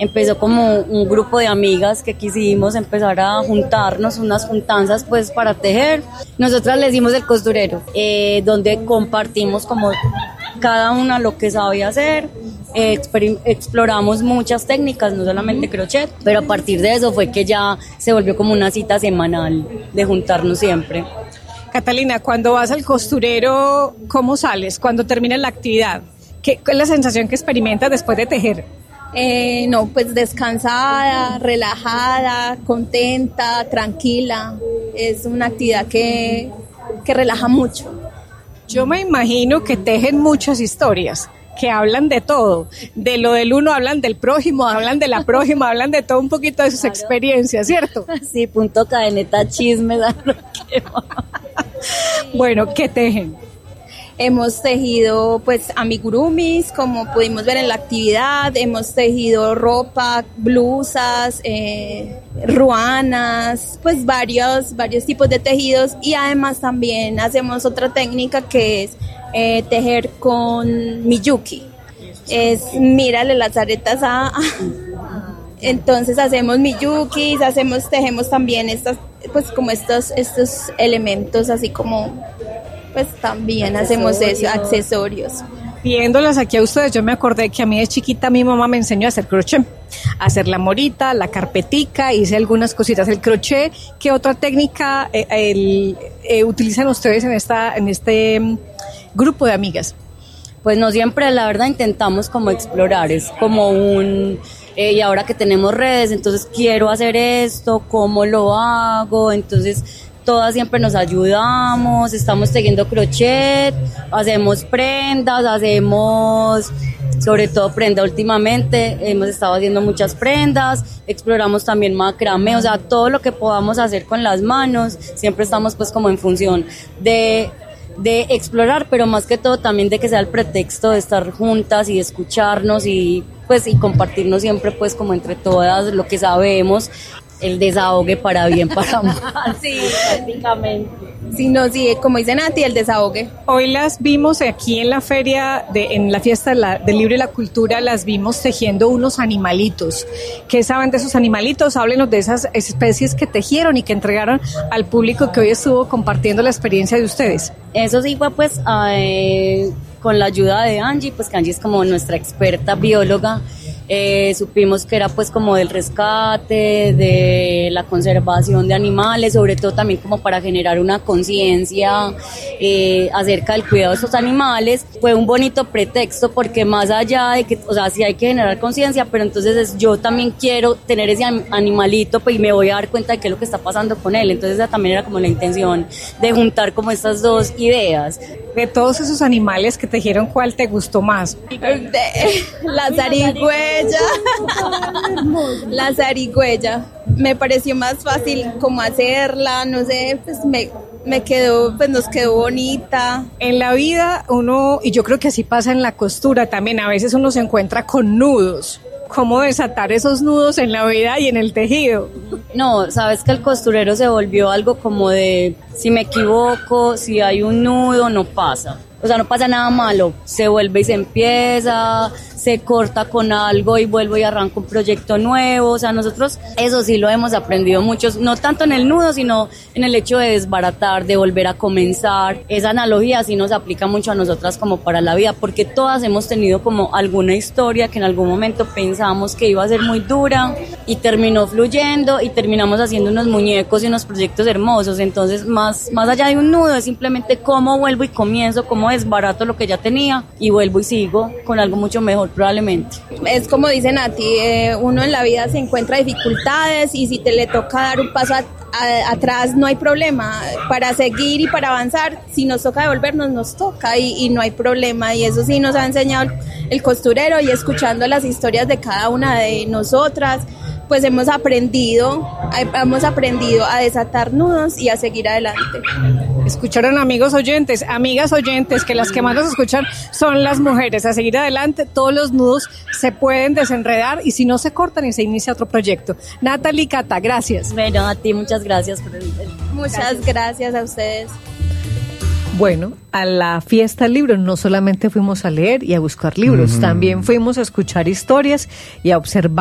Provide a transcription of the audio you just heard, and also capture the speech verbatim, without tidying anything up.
empezó como un grupo de amigas que quisimos empezar a juntarnos, unas juntanzas pues para tejer. Nosotras le hicimos el costurero, eh, donde compartimos como cada una lo que sabía hacer. Eh, exper- exploramos muchas técnicas, no solamente crochet, pero a partir de eso fue que ya se volvió como una cita semanal de juntarnos siempre. Catalina, cuando vas al costurero, ¿cómo sales? Cuando termina la actividad, ¿qué es la sensación que experimentas después de tejer? Eh, no, pues descansada, relajada, contenta, tranquila. Es una actividad que, que relaja mucho. Yo me imagino que tejen muchas historias, que hablan de todo. De lo del uno hablan del prójimo, hablan de la prójima, hablan de todo un poquito de sus claro. experiencias, ¿cierto? Sí, punto cadeneta, chismes. Bueno, ¿qué tejen? Hemos tejido pues amigurumis, como pudimos ver en la actividad, hemos tejido ropa, blusas, eh, ruanas, pues varios, varios tipos de tejidos, y además también hacemos otra técnica que es eh, tejer con miyuki. Es mírale las aretas a... a entonces hacemos miyukis, hacemos, tejemos también estas, pues como estos, estos elementos así como... pues también hacemos eso, accesorios. Viéndolas aquí a ustedes, yo me acordé que a mí de chiquita mi mamá me enseñó a hacer crochet, a hacer la morita, la carpetica, hice algunas cositas. El crochet, ¿qué otra técnica eh, el, eh, utilizan ustedes en esta en este um, grupo de amigas? Pues no siempre, la verdad, intentamos como explorar, es como un... Eh, y ahora que tenemos redes, entonces quiero hacer esto, ¿cómo lo hago? Entonces... todas siempre nos ayudamos, estamos tejiendo crochet, hacemos prendas, hacemos sobre todo prenda últimamente, hemos estado haciendo muchas prendas, exploramos también macramé, o sea, todo lo que podamos hacer con las manos, siempre estamos pues como en función de, de explorar, pero más que todo también de que sea el pretexto de estar juntas y de escucharnos y pues y compartirnos siempre pues como entre todas lo que sabemos. El desahogue para bien, para mal. Sí, prácticamente. Sí, no, sí, como dice Nati, el desahogue. Hoy las vimos aquí en la feria, de, en la fiesta de la, del libro y la cultura, las vimos tejiendo unos animalitos. ¿Qué saben de esos animalitos? Háblenos de esas especies que tejieron y que entregaron al público que hoy estuvo compartiendo la experiencia de ustedes. Eso sí fue pues eh, con la ayuda de Angie, pues que Angie es como nuestra experta bióloga. Eh, supimos que era pues como del rescate, de la conservación de animales, sobre todo también como para generar una conciencia eh, acerca del cuidado de estos animales. Fue un bonito pretexto porque más allá de que, o sea, sí hay que generar conciencia, pero entonces es, yo también quiero tener ese animalito pues, y me voy a dar cuenta de qué es lo que está pasando con él. Entonces esa también era como la intención de juntar como estas dos ideas. De todos esos animales que tejieron, ¿cuál te gustó más? De, la zarigüeya. La zarigüeya. Me pareció más fácil como hacerla, no sé, pues me, me quedó, pues nos quedó bonita. En la vida uno, y yo creo que así pasa en la costura también, a veces uno se encuentra con nudos. ¿Cómo desatar esos nudos en la vida y en el tejido? No, sabes que el costurero se volvió algo como de, si me equivoco, si hay un nudo, no pasa. O sea, no pasa nada malo, se vuelve y se empieza, se corta con algo y vuelvo y arranco un proyecto nuevo. O sea, nosotros eso sí lo hemos aprendido muchos, no tanto en el nudo, sino en el hecho de desbaratar, de volver a comenzar. Esa analogía sí nos aplica mucho a nosotras como para la vida, porque todas hemos tenido como alguna historia que en algún momento pensamos que iba a ser muy dura y terminó fluyendo y terminamos haciendo unos muñecos y unos proyectos hermosos. Entonces, más, más allá de un nudo, es simplemente cómo vuelvo y comienzo, cómo desbarato lo que ya tenía y vuelvo y sigo con algo mucho mejor probablemente. Es como dice Nati, eh, uno en la vida se encuentra dificultades y si te le toca dar un paso a, a, atrás no hay problema. Para seguir y para avanzar, si nos toca devolvernos, nos toca y, y no hay problema. Y eso sí nos ha enseñado el, el costurero, y escuchando las historias de cada una de nosotras, pues hemos aprendido, hemos aprendido a desatar nudos y a seguir adelante. Escucharon, amigos oyentes, amigas oyentes, que las que más nos escuchan son las mujeres. A seguir adelante, todos los nudos se pueden desenredar y si no se cortan y se inicia otro proyecto. Natalie, Cata, gracias. Bueno, a ti muchas gracias. Por el... Muchas gracias. gracias a ustedes. Bueno, a la fiesta del libro no solamente fuimos a leer y a buscar libros, uh-huh. también fuimos a escuchar historias y a observar